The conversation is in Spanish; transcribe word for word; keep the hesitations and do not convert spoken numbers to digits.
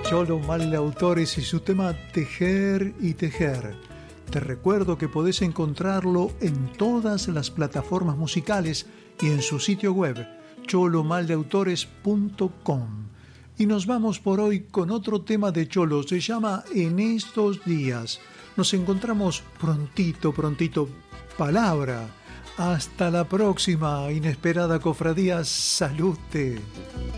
Cholo Malde Autores y su tema Tejer y Tejer. Te recuerdo que podés encontrarlo en todas las plataformas musicales y en su sitio web cholo malde autores punto com. Y nos vamos por hoy con otro tema de Cholo, se llama En estos días. Nos encontramos prontito, prontito. Palabra. Hasta la próxima inesperada cofradía. Salute.